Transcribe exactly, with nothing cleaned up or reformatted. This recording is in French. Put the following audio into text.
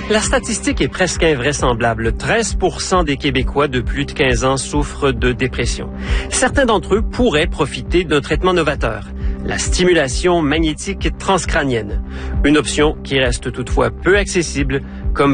La statistique est presque invraisemblable. treize pour cent des Québécois de plus de quinze ans souffrent de dépression. Certains d'entre eux pourraient profiter d'un traitement novateur, la stimulation magnétique transcrânienne. Une option qui reste toutefois peu accessible